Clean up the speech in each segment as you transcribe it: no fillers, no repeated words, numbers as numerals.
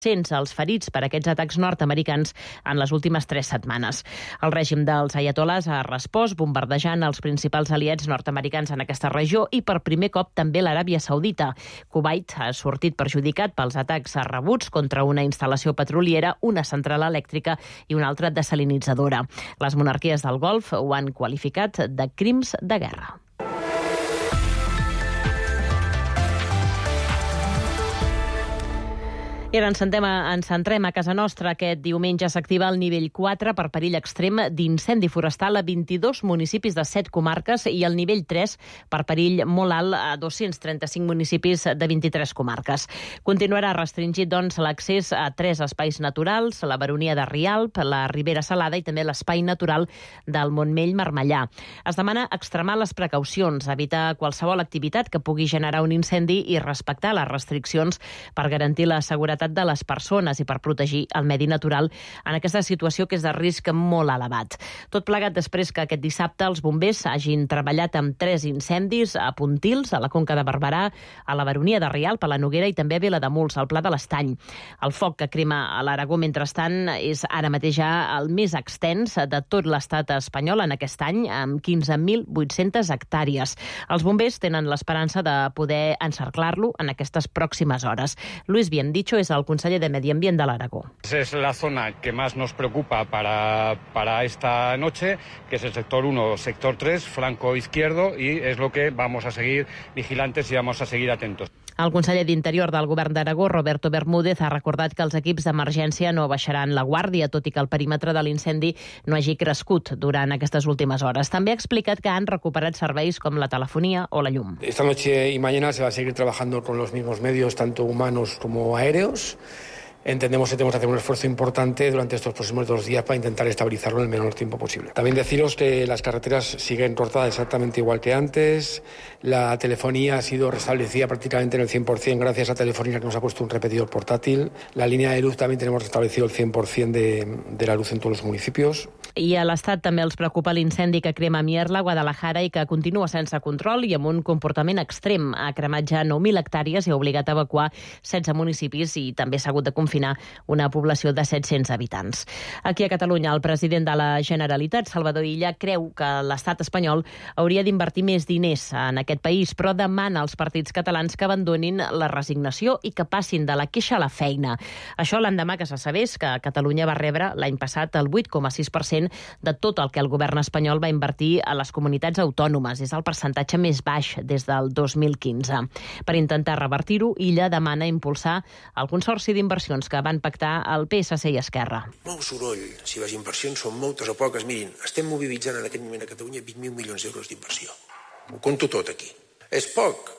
els ferits per aquests atacs nord-americans en les últimes 3 setmanes. El règim dels aiatolars ha respost bombardejant els principals aliats nord-americans en aquesta regió i per primer cop també l'Aràbia Saudita. Kuwait ha sortit perjudicat pels atacs rebuts contra una instal·lació petroliera, una central elèctrica i una altra desalinitzadora. Les monarquies del Golf ho han qualificat de crims de guerra. I ara ens centrem a casa nostra. Aquest diumenge s'activa el nivell 4 per perill extrem d'incendi forestal a 22 municipis de 7 comarques i el nivell 3 per perill molt alt a 235 municipis de 23 comarques. Continuarà restringit, doncs, l'accés a 3 espais naturals, la Baronia de Rialp, la Ribera Salada i també l'espai natural del Montmell-Marmellà. Es demana extremar les precaucions, evitar qualsevol activitat que pugui generar un incendi i respectar les restriccions per garantir la seguretat de les persones i per protegir el medi natural en aquesta situació que és de risc molt elevat. Tot plegat després que aquest dissabte els bombers hagin treballat amb 3 incendis a Pontils, a la Conca de Barberà, a la Baronia de Rialp, a la Noguera i també a Vilademuls, al Pla de l'Estany. El foc que crema a l'Aragó, mentrestant, és ara mateix ja el més extens de tot l'estat espanyol en aquest any, amb 15.800 hectàrees. Els bombers tenen l'esperança de poder encerclar-lo en aquestes pròximes hores. Luis Biendicho és el conseller de Medi Ambient de l'Aragó. Es la zona que más nos preocupa para esta noche, que es el sector 1, sector 3, flanco izquierdo, y es lo que vamos a seguir vigilantes y vamos a seguir atentos. El conseller d'Interior del Govern d'Aragó, Roberto Bermúdez, ha recordat que els equips d'emergència no baixaran la guàrdia, tot i que el perímetre de l'incendi no hagi crescut durant aquestes últimes hores. També ha explicat que han recuperat serveis com la telefonia o la llum. Esta noche y mañana se va a seguir trabajando con los mismos medios, tanto humanos como aéreos. Entendemos que tenemos que hacer un esfuerzo importante durante estos próximos 2 días para intentar estabilizarlo en el menor tiempo posible. También deciros que las carreteras siguen cortadas exactamente igual que antes. La telefonía ha sido restablecida prácticamente en el 100% gracias a Telefónica, que nos ha puesto un repetidor portátil. La línea de luz también tenemos restablecido el 100% de la luz en todos los municipios. I a l'Estat també els preocupa l'incendi que crema Mierla, Guadalajara, i que continua sense control i amb un comportament extrem. Ha cremat ja 9.000 hectàrees i ha obligat a evacuar 16 municipis i també s'ha hagut de confinar una població de 700 habitants. Aquí a Catalunya, el president de la Generalitat, Salvador Illa, creu que l'estat espanyol hauria d'invertir més diners en aquest país, però demana als partits catalans que abandonin la resignació i que passin de la queixa a la feina. Això l'endemà que se sabés que Catalunya va rebre l'any passat el 8,6% de tot el que el govern espanyol va invertir a les comunitats autònomes. És el percentatge més baix des del 2015. Per intentar revertir-ho, Illa demana impulsar el Consorci d'Inversions que van pactar el PSC i Esquerra. Molt soroll, si les inversions són moltes o poques. Mirin, estem mobilitzant en aquest moment a Catalunya 20.000 milions d'euros d'inversió. Ho conto tot aquí. És poc,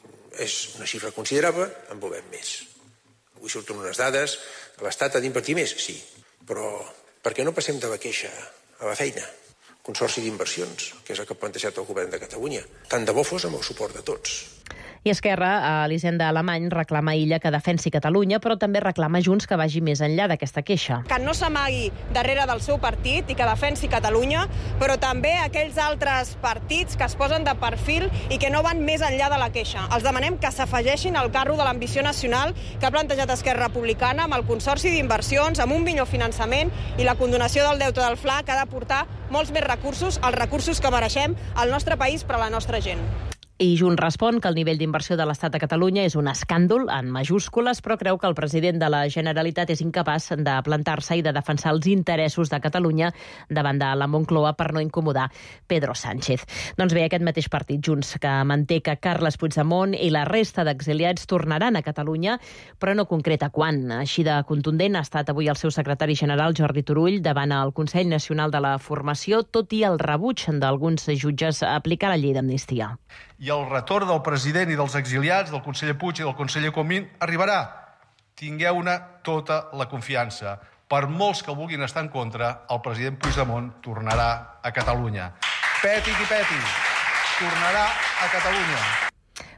és una xifra considerable, en volem més. Avui surten unes dades, l'Estat ha d'invertir més, sí, però per què no passem de la queixa a la feina? Consorci d'Inversions, que és el que ha plantejat el govern de Catalunya. Tant de bo fos amb el suport de tots. I Esquerra, a l'Hisenda Alemany, reclama Illa que defensi Catalunya, però també reclama Junts que vagi més enllà d'aquesta queixa. Que no s'amagui darrere del seu partit i que defensi Catalunya, però també aquells altres partits que es posen de perfil i que no van més enllà de la queixa. Els demanem que s'afegeixin al carro de l'ambició nacional que ha plantejat Esquerra Republicana amb el Consorci d'Inversions, amb un millor finançament i la condonació del deute del FLA, que ha de portar molts més recursos, els recursos que mereixem al nostre país per a la nostra gent. I Junts respon que el nivell d'inversió de l'Estat a Catalunya és un escàndol, en majúscules, però creu que el president de la Generalitat és incapaç de plantar-se i de defensar els interessos de Catalunya davant de la Moncloa per no incomodar Pedro Sánchez. Doncs bé, aquest mateix partit, Junts, que manté que Carles Puigdemont i la resta d'exiliats tornaran a Catalunya, però no concreta quan. Així de contundent ha estat avui el seu secretari general, Jordi Turull, davant el Consell Nacional de la Formació, tot i el rebuig d'alguns jutges a aplicar la llei d'amnistia. I el retorn del president i dels exiliats, del conseller Puig i del conseller Comín, arribarà. Tingueu-ne tota la confiança. Per molts que vulguin estar en contra, el president Puigdemont tornarà a Catalunya. Peti qui peti, tornarà a Catalunya.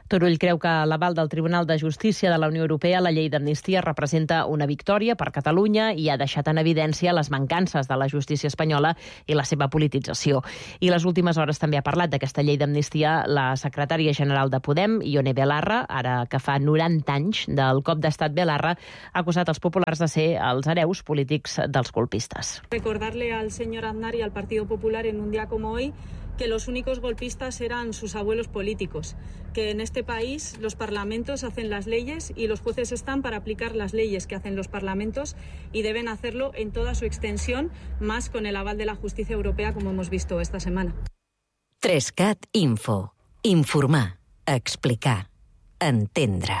Turull creu que l'aval del Tribunal de Justícia de la Unió Europea a la llei d'amnistia representa una victòria per Catalunya i ha deixat en evidència les mancances de la justícia espanyola i la seva politització. I les últimes hores també ha parlat d'aquesta llei d'amnistia la secretària general de Podem, Ione Belarra, ara que fa 90 anys del cop d'estat Belarra, ha acusat els populars de ser els hereus polítics dels colpistes. Recordarle al señor Aznar y al Partido Popular en un día como hoy que los únicos golpistas eran sus abuelos políticos, que en este país los parlamentos hacen las leyes y los jueces están para aplicar las leyes que hacen los parlamentos y deben hacerlo en toda su extensión, más con el aval de la justicia europea, como hemos visto esta semana. 3CAT Info. Informar, explicar, entendre.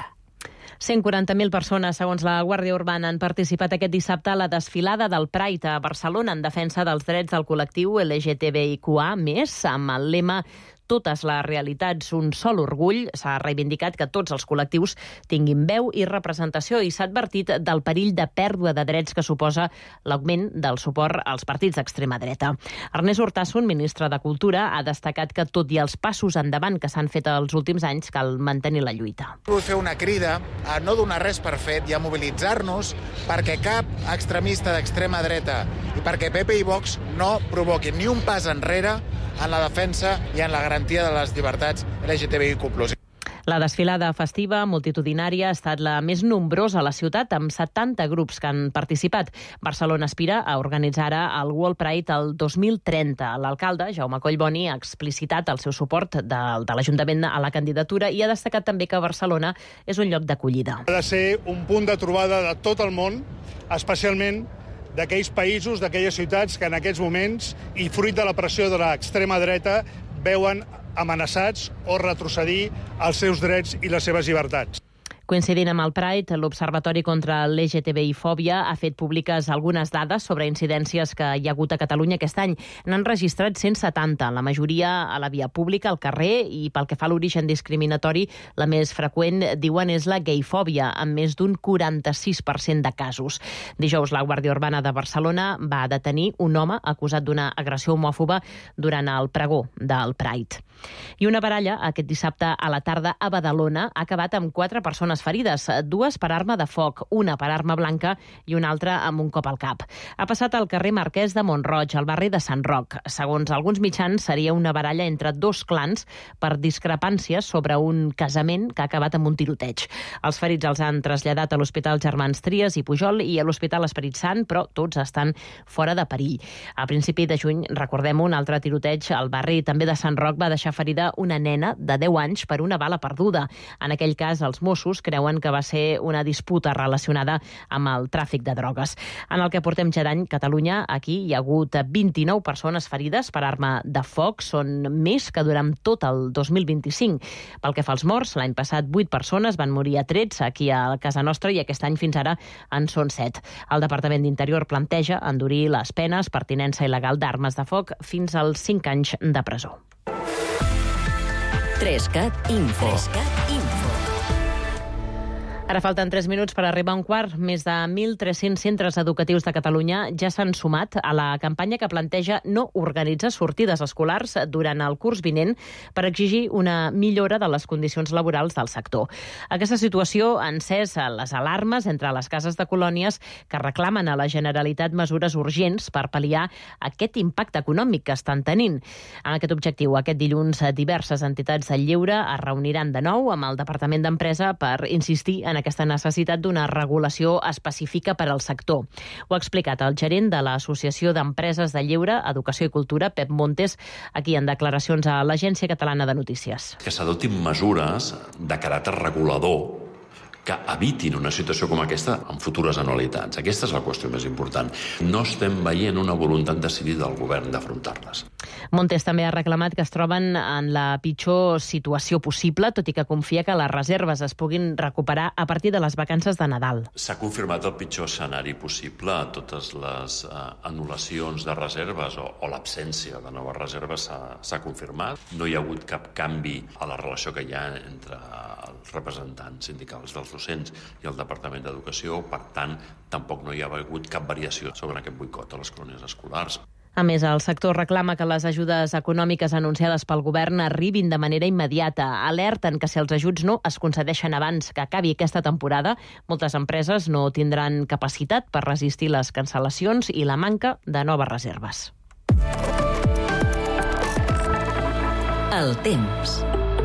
140.000 persones, segons la Guàrdia Urbana, han participat aquest dissabte a la desfilada del Pride a Barcelona en defensa dels drets del col·lectiu LGTBIQA+, amb el lema Totes les realitats, un sol orgull. S'ha reivindicat que tots els col·lectius tinguin veu i representació i s'ha advertit del perill de pèrdua de drets que suposa l'augment del suport als partits d'extrema dreta. Ernest Urtasun, ministre de Cultura, ha destacat que tot i els passos endavant que s'han fet els últims anys, cal mantenir la lluita. Vull fer una crida a no donar res per fet i a mobilitzar-nos perquè cap extremista d'extrema dreta i perquè PP i Vox no provoquin ni un pas enrere en la defensa i en la garantia de les llibertats LGTBIQ+. La desfilada festiva multitudinària ha estat la més nombrosa a la ciutat, amb 70 grups que han participat. Barcelona aspira a organitzar ara el World Pride el 2030. L'alcalde, Jaume Collboni, ha explicitat el seu suport de l'Ajuntament a la candidatura i ha destacat també que Barcelona és un lloc d'acollida. Ha de ser un punt de trobada de tot el món, especialment d'aquells països, d'aquelles ciutats que en aquests moments, i fruit de la pressió de l'extrema dreta, veuen amenaçats o retrocedir els seus drets i les seves llibertats. Coincidint amb el Pride, l'Observatori contra l'LGTBI-fòbia ha fet públiques algunes dades sobre incidències que hi ha hagut a Catalunya aquest any. N'han registrat 170, la majoria a la via pública, al carrer, i pel que fa a l'origen discriminatori, la més freqüent, diuen, és la gayfòbia, amb més d'un 46% de casos. Dijous, la Guàrdia Urbana de Barcelona va detenir un home acusat d'una agressió homòfoba durant el pregó del Pride. I una baralla aquest dissabte a la tarda a Badalona ha acabat amb 4 persones ferides, 2 per arma de foc, una per arma blanca i una altra amb un cop al cap. Ha passat al carrer Marquès de Mont-roig, al barri de Sant Roc. Segons alguns mitjans, seria una baralla entre 2 clans per discrepàncies sobre un casament que ha acabat amb un tiroteig. Els ferits els han traslladat a l'Hospital Germans Trias i Pujol i a l'Hospital Esperit Sant, però tots estan fora de perill. A principi de juny, recordem, un altre tiroteig al barri també de Sant Roc va deixar ferida una nena de 10 anys per una bala perduda. En aquell cas, els Mossos creuen que va ser una disputa relacionada amb el tràfic de drogues. En el que portem ja d'any, Catalunya, aquí hi ha hagut 29 persones ferides per arma de foc. Són més que durant tot el 2025. Pel que fa als morts, l'any passat 8 persones van morir a trets aquí a casa nostra i aquest any fins ara en són 7. El Departament d'Interior planteja endurir les penes per tinença il·legal d'armes de foc fins als 5 anys de presó. 3CAT Info. 3CAT Info. Ara falten 3 minuts per arribar a un quart. Més de 1.300 centres educatius de Catalunya ja s'han sumat a la campanya que planteja no organitzar sortides escolars durant el curs vinent per exigir una millora de les condicions laborals del sector. Aquesta situació ha encès les alarmes entre les cases de colònies que reclamen a la Generalitat mesures urgents per pal·liar aquest impacte econòmic que estan tenint. Amb aquest objectiu, aquest dilluns, diverses entitats del lleure es reuniran de nou amb el Departament d'Empresa per insistir en aquesta necessitat d'una regulació específica per al sector. Ho ha explicat el gerent de l'Associació d'Empreses de Lleure, Educació i Cultura, Pep Montes, aquí en declaracions a l'Agència Catalana de Notícies. Que s'adoptin mesures de caràcter regulador que evitin una situació com aquesta en futures anualitats. Aquesta és la qüestió més important. No estem veient una voluntat decidida del govern d'afrontar-les. Montes també ha reclamat que es troben en la pitjor situació possible, tot i que confia que les reserves es puguin recuperar a partir de les vacances de Nadal. S'ha confirmat el pitjor escenari possible. Totes les anul·lacions de reserves o l'absència de noves reserves s'ha confirmat. No hi ha hagut cap canvi a la relació que hi ha entre els representants sindicals dels docents i el Departament d'Educació. Per tant, tampoc no hi ha hagut cap variació sobre aquest boicot a les colònies escolars. A més, el sector reclama que les ajudes econòmiques anunciades pel govern arribin de manera immediata. Alerten que si els ajuts no es concedeixen abans que acabi aquesta temporada, moltes empreses no tindran capacitat per resistir les cancel·lacions i la manca de noves reserves. El temps.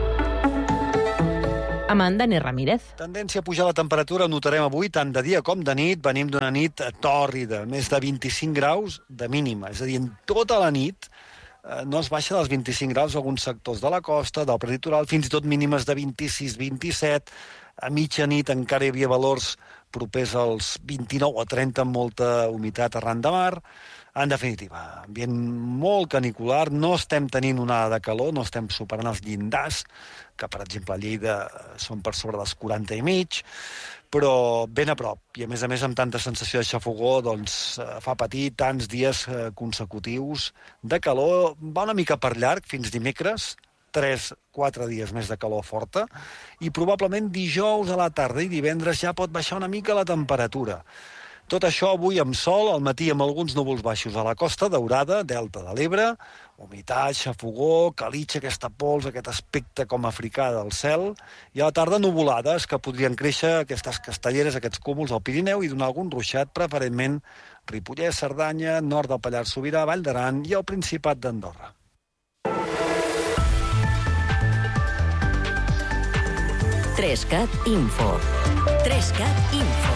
Amb en Dani Ramírez. Tendència a pujar la temperatura notarem avui tant de dia com de nit. Venim d'una nit tòrrida, més de 25 graus de mínima. És a dir, en tota la nit no es baixa dels 25 graus alguns sectors de la costa, del prelitoral, fins i tot mínimes de 26-27. A mitjanit encara hi havia valors propers als 29 o 30 amb molta humitat arran de mar. En definitiva, ambient molt canicular, no estem tenint onada de calor, no estem superant els llindars, que per exemple a Lleida són per sobre dels 40 i mig, però ben a prop. I a més amb tanta sensació de xafogó, doncs fa patir tants dies consecutius de calor. Va una mica per llarg, fins dimecres, 3-4 dies més de calor forta, i probablement dijous a la tarda i divendres ja pot baixar una mica la temperatura. Tot això avui amb sol, al matí amb alguns núvols baixos a la Costa Daurada, Delta de l'Ebre, humitat, xafogó, calitxa, aquesta pols, aquest aspecte com africà del cel, i a la tarda nuvolades que podrien créixer aquestes castelleres, aquests cúmuls al Pirineu i donar algun ruixat, preferentment Ripollès, Cerdanya, nord del Pallars Sobirà, Vall d'Aran i el Principat d'Andorra. Trescat Info. Trescat Info.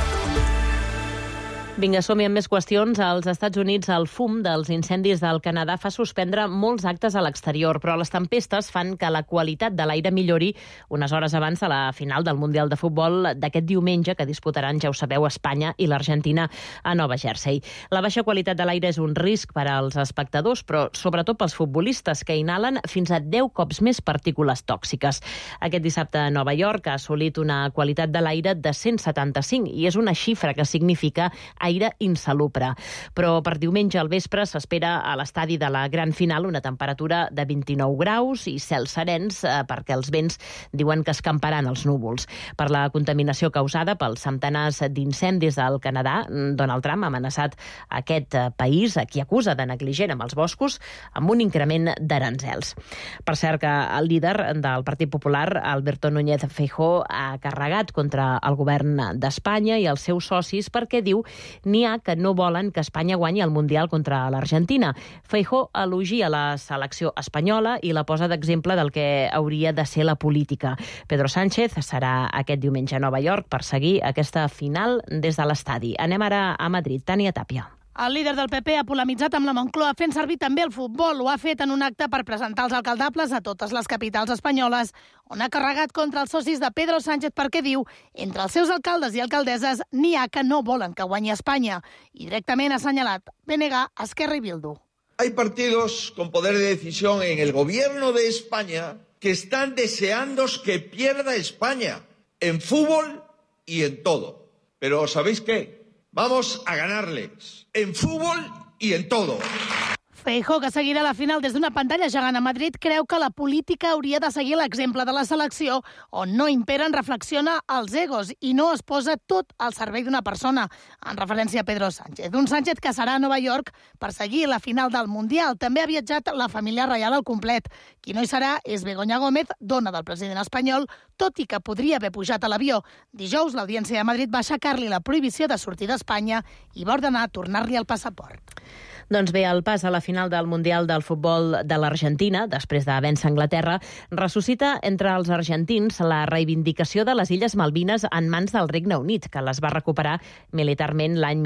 Vinga, som-hi amb més qüestions. Als Estats Units, el fum dels incendis del Canadà fa suspendre molts actes a l'exterior, però les tempestes fan que la qualitat de l'aire millori unes hores abans de la final del Mundial de Futbol d'aquest diumenge, que disputaran, ja ho sabeu, Espanya i l'Argentina a Nova Jersey. La baixa qualitat de l'aire és un risc per als espectadors, però sobretot pels futbolistes, que inhalen fins a 10 cops més partícules tòxiques. Aquest dissabte a Nova York ha assolit una qualitat de l'aire de 175, i és una xifra que significa aire insalubre. Però per diumenge al vespre s'espera a l'estadi de la gran final una temperatura de 29 graus i cels serens, perquè els vents diuen que escamparan els núvols. Per la contaminació causada pels centenars d'incendis del Canadà, Donald Trump ha amenaçat aquest país, a qui acusa de negligent amb els boscos, amb un increment d'aranzels. Per cert, que el líder del Partit Popular, Alberto Núñez Feijóo, ha carregat contra el govern d'Espanya i els seus socis perquè diu n'hi ha que no volen que Espanya guanyi el Mundial contra l'Argentina. Feijóo elogia la selecció espanyola i la posa d'exemple del que hauria de ser la política. Pedro Sánchez serà aquest diumenge a Nova York per seguir aquesta final des de l'estadi. Anem ara a Madrid. Tània Tàpia. El líder del PP ha polemitzat amb la Moncloa fent servir també el futbol. Ho ha fet en un acte per presentar els alcaldables a totes les capitals espanyoles, on ha carregat contra els socis de Pedro Sánchez perquè diu entre els seus alcaldes i alcaldesses n'hi ha que no volen que guanyi Espanya. I directament ha assenyalat BNG, Esquerra i Bildu. Hay partidos con poder de decisión en el gobierno de España que están deseando que pierda España en fútbol y en todo. Pero ¿sabéis qué? Vamos a ganarles en fútbol y en todo. Feijóo, que seguirà la final des d'una pantalla gegant a Madrid, creu que la política hauria de seguir l'exemple de la selecció, on no imperen, reflexiona els egos i no es posa tot al servei d'una persona, en referència a Pedro Sánchez. Un Sánchez que serà a Nova York per seguir la final del Mundial. També ha viatjat la família reial al complet. Qui no hi serà és Begoña Gómez, dona del president espanyol, tot i que podria haver pujat a l'avió. Dijous, l'Audiència de Madrid va aixecar-li la prohibició de sortir d'Espanya i va ordenar tornar-li el passaport. Doncs bé, el pas a la final del Mundial del Futbol de l'Argentina, després de vèncer Anglaterra, ressuscita entre els argentins la reivindicació de les Illes Malvines en mans del Regne Unit, que les va recuperar militarment l'any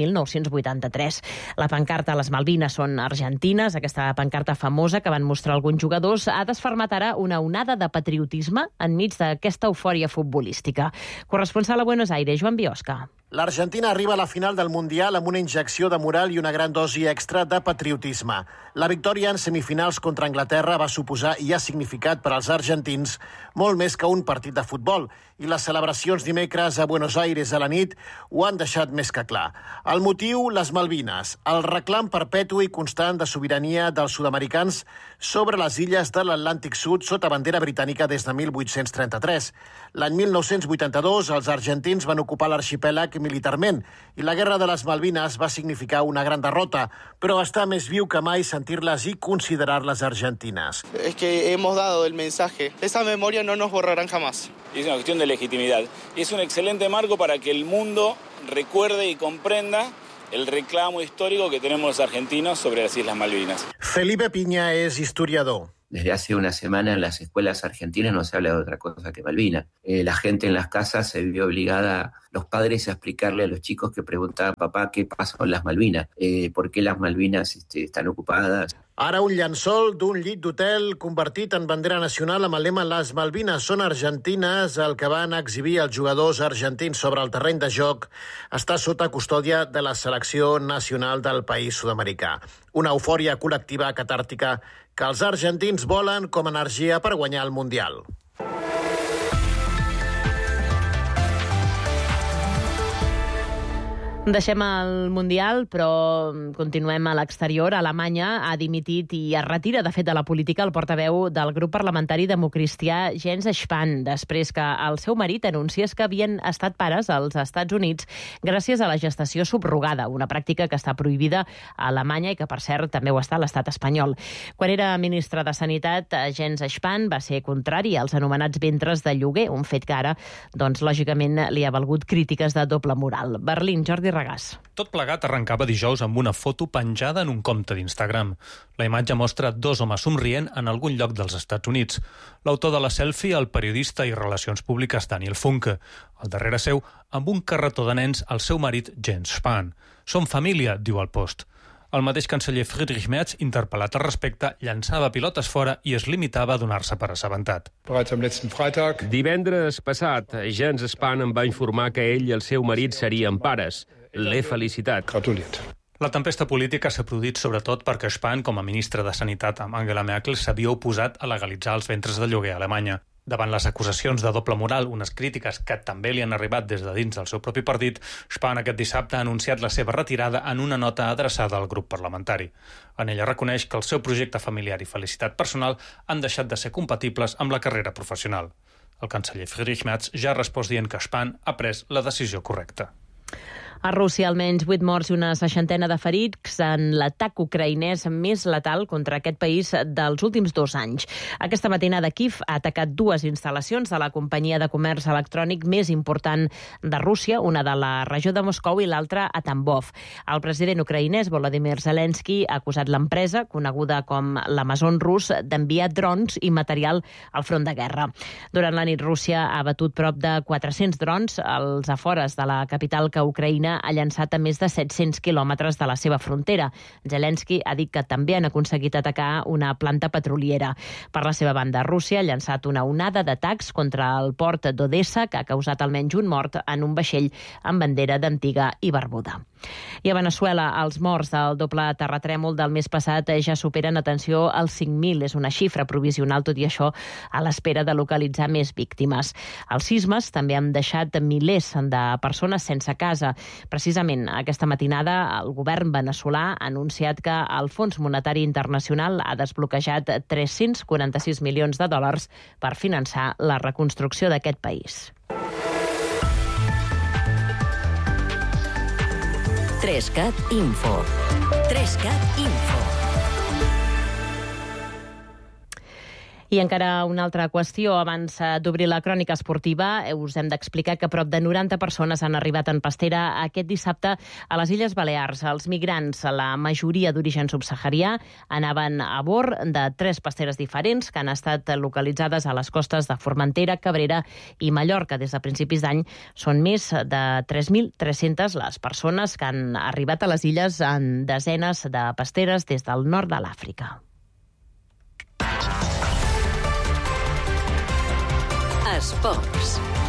1983. La pancarta "Les Malvines són argentines", aquesta pancarta famosa que van mostrar alguns jugadors, ha desfermat ara una onada de patriotisme enmig d'aquesta eufòria futbolística. Corresponsal a Buenos Aires, Joan Biosca. L'Argentina arriba a la final del Mundial amb una injecció de moral i una gran dosi extra de patriotisme. La victòria en semifinals contra Anglaterra va suposar i ha significat per als argentins molt més que un partit de futbol, i les celebracions dimecres a Buenos Aires a la nit ho han deixat més que clar. El motiu, les Malvines, el reclam perpetu i constant de sobirania dels sud-americans sobre les illes de l'Atlàntic Sud sota bandera britànica des de 1833. L'any 1982, els argentins van ocupar l'arxipèlag militarment i la Guerra de les Malvines va significar una gran derrota, però està més viu que mai sentir-les i considerar-les argentines. Es que hemos dado el mensaje. Esa memoria no nos borrarán jamás. Es una cuestión de legitimidad. Y es un excelente marco para que el mundo recuerde y comprenda el reclamo histórico que tenemos los argentinos sobre las Islas Malvinas. Felipe Piña es historiador. Desde hace una semana en las escuelas argentinas no se habla de otra cosa que Malvinas. La gente en las casas se vio obligada, los padres, a explicarle a los chicos que preguntaban, papá, ¿qué pasa con las Malvinas? ¿Por qué las Malvinas están ocupadas? Ara un llençol d'un llit d'hotel convertit en bandera nacional amb el lema «Les Malvines són argentines», el que van exhibir els jugadors argentins sobre el terreny de joc, està sota custòdia de la selecció nacional del país sud-americà. Una eufòria col·lectiva catàrtica que els argentins volen com a energia per guanyar el Mundial. Deixem el Mundial, però continuem a l'exterior. Alemanya ha dimitit i es retira, de fet, de la política el portaveu del grup parlamentari democristià Jens Spahn, després que el seu marit anunciés que havien estat pares als Estats Units gràcies a la gestació subrogada, una pràctica que està prohibida a Alemanya i que, per cert, també ho està a l'estat espanyol. Quan era ministre de Sanitat, Jens Spahn va ser contrari als anomenats ventres de lloguer, un fet que ara, doncs, lògicament, li ha valgut crítiques de doble moral. Berlín, Jordi Regàs. Tot plegat arrencava dijous amb una foto penjada en un compte d'Instagram. La imatge mostra dos homes somrient en algun lloc dels Estats Units. L'autor de la selfie, el periodista i relacions públiques Daniel Funke. Al darrere seu, amb un carretó de nens, el seu marit Jens Spahn. Som família, diu el post. El mateix canceller Friedrich Merz, interpel·lat al respecte, llançava pilotes fora i es limitava a donar-se per assabentat. Divendres passat, Jens Spahn em va informar que ell i el seu marit serien pares. L'he felicitat. La tempesta política s'ha produït sobretot perquè Spahn, com a ministre de Sanitat amb Angela Merkel, s'havia oposat a legalitzar els ventres de lloguer a Alemanya. Davant les acusacions de doble moral, unes crítiques que també li han arribat des de dins del seu propi partit, Spahn aquest dissabte ha anunciat la seva retirada en una nota adreçada al grup parlamentari. En ella reconeix que el seu projecte familiar i felicitat personal han deixat de ser compatibles amb la carrera professional. El canceller Friedrich Merz ja ha respost dient que Spahn ha pres la decisió correcta. A Rússia, almenys 8 morts i una 60 de ferits en l'atac ucraïnès més letal contra aquest país dels últims 2 anys. Aquesta matinada Kiev ha atacat 2 instal·lacions de la companyia de comerç electrònic més important de Rússia, una de la regió de Moscou i l'altra a Tambov. El president ucraïnès Volodymyr Zelensky ha acusat l'empresa, coneguda com l'Amazon rus, d'enviar drons i material al front de guerra. Durant la nit, Rússia ha batut prop de 400 drons als afores de la capital que Ucraïna ha llançat a més de 700 quilòmetres de la seva frontera. Zelensky ha dit que també han aconseguit atacar una planta petroliera. Per la seva banda, Rússia ha llançat una onada d'atacs contra el port d'Odessa, que ha causat almenys un mort en un vaixell amb bandera d'Antiga i Barbuda. I a Veneçuela, els morts del doble terratrèmol del mes passat ja superen, atenció, els 5.000. És una xifra provisional, tot i això, a l'espera de localitzar més víctimes. Els sismes també han deixat milers de persones sense casa. Precisament aquesta matinada el govern veneçolà ha anunciat que el Fons Monetari Internacional ha desbloquejat 346 milions de dòlars per finançar la reconstrucció d'aquest país. 3CAT Info. 3CAT Info. I encara una altra qüestió. Abans d'obrir la crònica esportiva, us hem d'explicar que prop de 90 persones han arribat en pastera aquest dissabte a les Illes Balears. Els migrants, la majoria d'origen subsaharià, anaven a bord de 3 pasteres diferents que han estat localitzades a les costes de Formentera, Cabrera i Mallorca. Des de principis d'any són més de 3.300 les persones que han arribat a les illes en desenes de pasteres des del nord de l'Àfrica. Esports.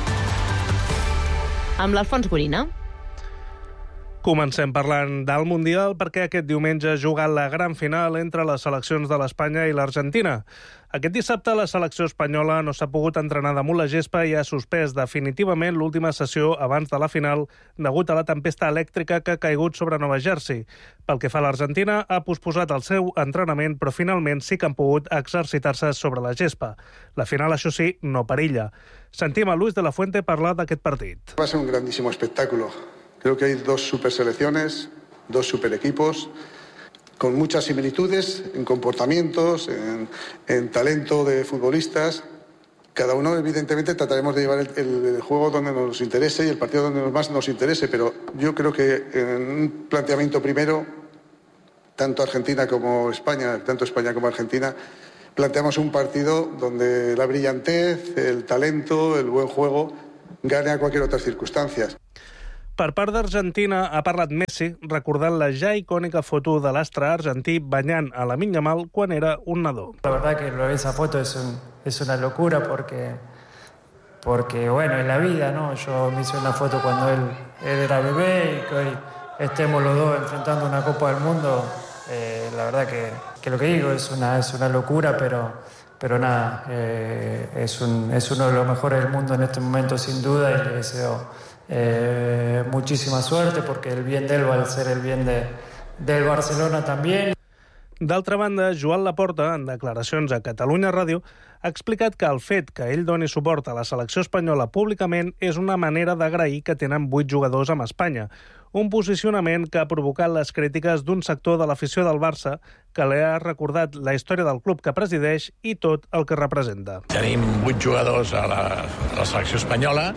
Amb l'Alfons Gorina. Comencem parlant del Mundial perquè aquest diumenge ha jugat la gran final entre les seleccions de l'Espanya i l'Argentina. Aquest dissabte la selecció espanyola no s'ha pogut entrenar damunt la gespa i ha suspès definitivament l'última sessió abans de la final degut a la tempesta elèctrica que ha caigut sobre Nova Jersey. Pel que fa a l'Argentina, ha posposat el seu entrenament, però finalment sí que han pogut exercitar-se sobre la gespa. La final, això sí, no perilla. Sentim a Luis de la Fuente parlar d'aquest partit. Va ser un grandísimo espectáculo. Creo que hay dos superselecciones, dos superequipos, con muchas similitudes en comportamientos, en talento de futbolistas. Cada uno, evidentemente, trataremos de llevar el juego donde nos interese y el partido donde más nos interese, pero yo creo que en un planteamiento primero, tanto Argentina como España, tanto España como Argentina, planteamos un partido donde la brillantez, el talento, el buen juego gane a cualquier otra circunstancia. Per part d'Argentina ha parlat Messi, recordant la ja icònica foto de l'astre argentí banyant a Lamine Yamal quan era un nadó. La verdad que esa foto es una locura porque bueno, en la vida, ¿no? Yo me hice una foto cuando él era bebé y que hoy estemos los dos enfrentando una Copa del Mundo. La verdad que lo que digo es una locura, pero nada, es uno de los mejores del mundo en este momento sin duda y le deseo muchísima suerte porque el bien de él va a ser el bien del Barcelona también. D'altra banda, Joan Laporta, en declaracions a Catalunya Ràdio, ha explicat que el fet que ell doni suport a la selecció espanyola públicament és una manera d'agrair que tenen 8 jugadors amb Espanya, un posicionament que ha provocat les crítiques d'un sector de l'afició del Barça que li ha recordat la història del club que presideix i tot el que representa. Tenim 8 jugadors a la selecció espanyola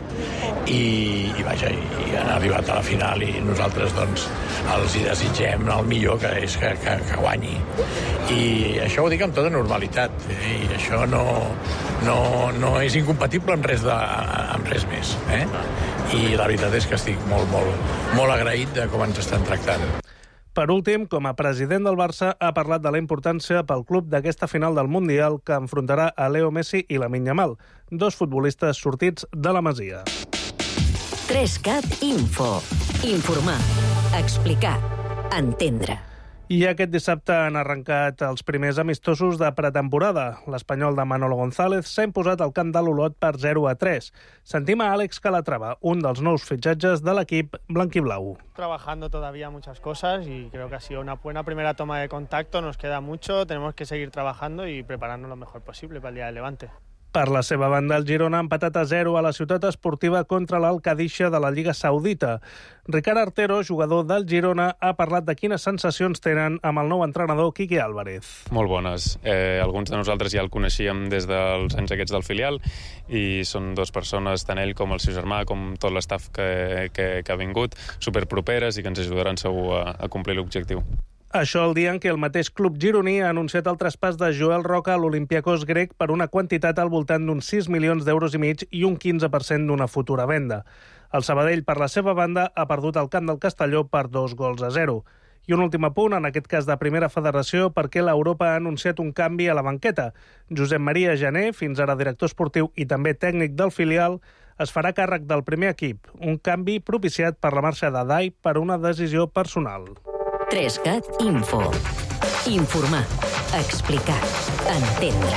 i han arribat a la final i nosaltres doncs els hi desitgem el millor, que és que guanyi. I això ho dic amb tota normalitat, i això no és incompatible amb res més. I la veritat és que estic molt agraït de com ens estan tractant. Per últim, com a president del Barça, ha parlat de la importància pel club d'aquesta final del Mundial que enfrontarà a Leo Messi i Lamine Yamal, dos futbolistes sortits de la Masia. 3CAT Info. Informar, explicar, entendre. I aquest dissabte han arrencat els primers amistosos de pretemporada. L'espanyol de Manolo González s'ha imposat al camp de l'Olot per 0-3. Sentim a Àlex Calatrava, un dels nous fitxatges de l'equip blanquiblau. Trabajando todavía muchas cosas y creo que ha sido una buena primera toma de contacto. Nos queda mucho, tenemos que seguir trabajando y prepararnos lo mejor posible para el día del Levante. Per la seva banda, el Girona ha empatat a 0 a la ciutat esportiva contra l'Al-Qadisha de la Lliga Saudita. Ricard Artero, jugador del Girona, ha parlat de quines sensacions tenen amb el nou entrenador Quique Álvarez. Molt bones. Alguns de nosaltres ja el coneixíem des dels anys aquests del filial i són dues persones, tant ell com el seu germà, com tot l'estaf que ha vingut, superproperes i que ens ajudaran segur a complir l'objectiu. Això el dia en què el mateix club gironí ha anunciat el traspàs de Joel Roca a l'Olympiacos grec per una quantitat al voltant d'uns 6 milions d'euros i mig i un 15% d'una futura venda. El Sabadell, per la seva banda, ha perdut el camp del Castelló per 2-0. I un últim apunt, en aquest cas de Primera Federació, perquè l'Europa ha anunciat un canvi a la banqueta. Josep Maria Jané, fins ara director esportiu i també tècnic del filial, es farà càrrec del primer equip, un canvi propiciat per la marxa de Dai per una decisió personal. 3CAT Info. Informar, explicar, entendre.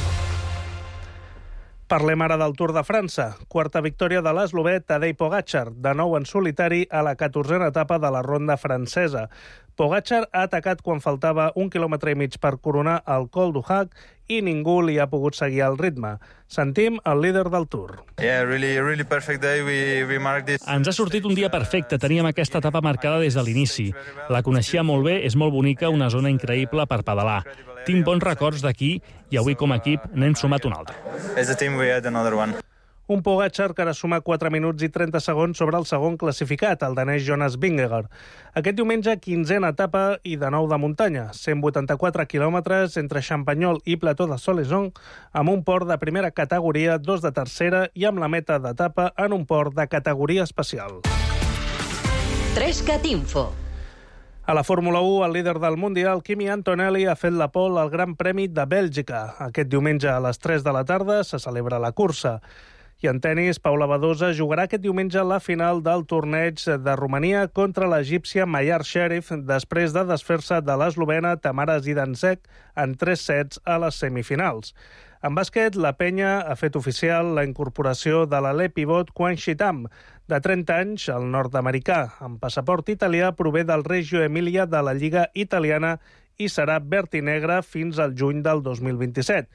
Parlem ara del Tour de França. Quarta victòria de l'eslovè Tadej Pogačar, de nou en solitari a la 14a etapa de la ronda francesa. Pogačar ha atacat quan faltava 1,5 quilòmetres per coronar el Col du Hac i ningú li ha pogut seguir el ritme. Sentim el líder del Tour. Really perfect day. We marked this. Ens ha sortit un dia perfecte. Teníem aquesta etapa marcada des de l'inici. La coneixia molt bé, és molt bonica, una zona increïble per pedalar. Tinc bons records d'aquí i avui com a equip n'hem sumat un altre. As a team we had another one. Un Pogačar que ara suma 4 minuts i 30 segons sobre el segon classificat, el danès Jonas Vingegaard. Aquest diumenge, 15a etapa i de nou de muntanya. 184 quilòmetres entre Champagnol i Plató de Soleson, amb un port de primera categoria, 2 de tercera i amb la meta d'etapa en un port de categoria especial. 3CAT Info. A la Fórmula 1, el líder del Mundial, Kimi Antonelli, ha fet la pole al Gran Premi de Bèlgica. Aquest diumenge a les 3 de la tarda se celebra la cursa. I en tennis, Paula Badosa jugarà aquest diumenge la final del torneig de Romania contra l'egípcia Mayar Sherif després de desfer-se de l'eslovena Tamara Zidansek en 3 sets a les semifinals. En bàsquet, la penya ha fet oficial la incorporació de l'alè pivot Quan Shitam, de 30 anys, el nord-americà, amb passaport italià, prové del Reggio Emilia de la Lliga italiana i serà verd i negre fins al juny del 2027.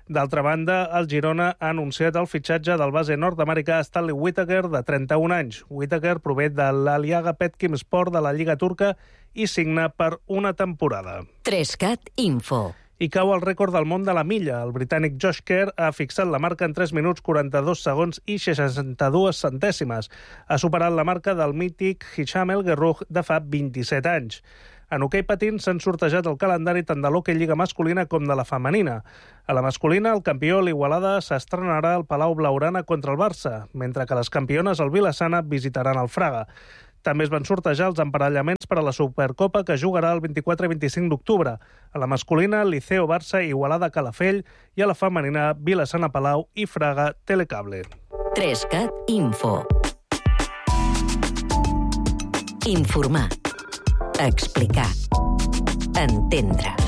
D'altra banda, el Girona ha anunciat el fitxatge del base nord-americà Stanley Whittaker, de 31 anys. Whittaker prové de l'Aliaga Petkim Sport de la Lliga Turca i signa per una temporada. 3CAT Info. I cau el rècord del món de la milla. El britànic Josh Kerr ha fixat la marca en 3 minuts, 42 segons i 62 centèsimes. Ha superat la marca del mític Hicham El Guerrouj de fa 27 anys. En hoquei patins s'han sortejat el calendari tant de l'hoquei lliga masculina com de la femenina. A la masculina, el campió, l'Igualada, s'estrenarà al Palau Blaugrana contra el Barça, mentre que les campiones, el Vilassana, visitaran el Fraga. També es van sortejar els emparellaments per a la Supercopa, que jugarà el 24 i 25 d'octubre. A la masculina, Liceo Barça, Igualada Calafell, i a la femenina, Vilassana Palau i Fraga Telecable. 3CAT Info. Informar. Explicar. Entendre.